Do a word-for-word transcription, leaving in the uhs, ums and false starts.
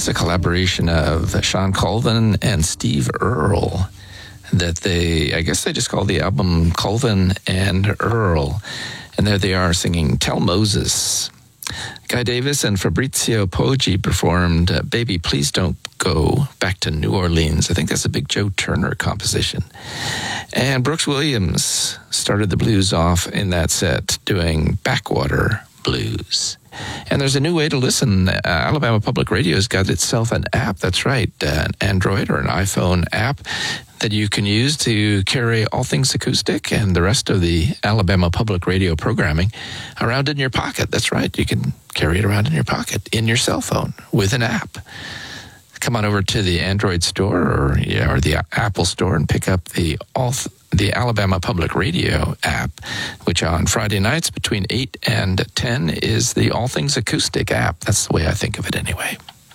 that's a collaboration of Sean Colvin and Steve Earle that they, I guess they just call the album Colvin and Earle. And there they are singing Tell Moses. Guy Davis and Fabrizio Poggi performed uh, Baby, Please Don't Go Back to New Orleans. I think that's a big Joe Turner composition. And Brooks Williams started the blues off in that set doing Backwater Blues. And there's a new way to listen. Uh, Alabama Public Radio has got itself an app. That's right, uh, an Android or an iPhone app that you can use to carry All Things Acoustic and the rest of the Alabama Public Radio programming around in your pocket. That's right, you can carry it around in your pocket, in your cell phone, with an app. Come on over to the Android store or, yeah, or the Apple store and pick up the All Th- the Alabama Public Radio app, which on Friday nights between eight and ten is the All Things Acoustic app. That's the way I think of it anyway.